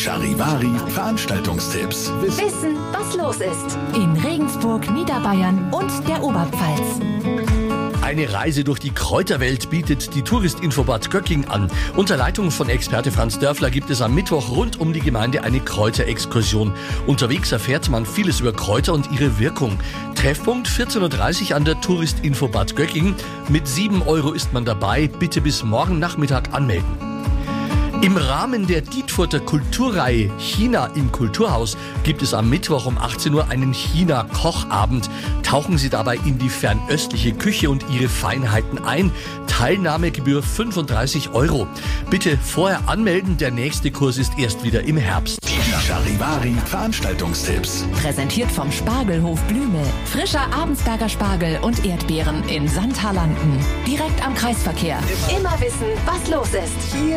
Charivari Veranstaltungstipps. Wissen, was los ist. In Regensburg, Niederbayern und der Oberpfalz. Eine Reise durch die Kräuterwelt bietet die Touristinfo Bad Göcking an. Unter Leitung von Experte Franz Dörfler gibt es am Mittwoch rund um die Gemeinde eine Kräuterexkursion. Unterwegs erfährt man vieles über Kräuter und ihre Wirkung. Treffpunkt 14.30 Uhr an der Touristinfo Bad Göcking. Mit 7 € ist man dabei. Bitte bis morgen Nachmittag anmelden. Im Rahmen der Dietfurter Kulturreihe China im Kulturhaus gibt es am Mittwoch um 18 Uhr einen China-Kochabend. Tauchen Sie dabei in die fernöstliche Küche und ihre Feinheiten ein. Teilnahmegebühr 35 €. Bitte vorher anmelden, der nächste Kurs ist erst wieder im Herbst. Die Charivari Veranstaltungstipps. Präsentiert vom Spargelhof Blümel. Frischer Abensberger Spargel und Erdbeeren in Sandhalanden. Direkt am Kreisverkehr. Immer wissen, was los ist. Hier